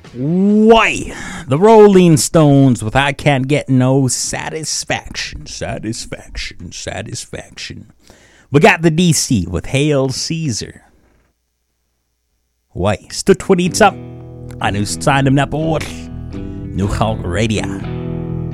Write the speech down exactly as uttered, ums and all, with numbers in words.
Why? The Rolling Stones with I Can't Get No Satisfaction. Satisfaction. Satisfaction. We got the D C with Hail Caesar. Why? Sto tweets up. I nu sign him up all. Nu Hulk Radio.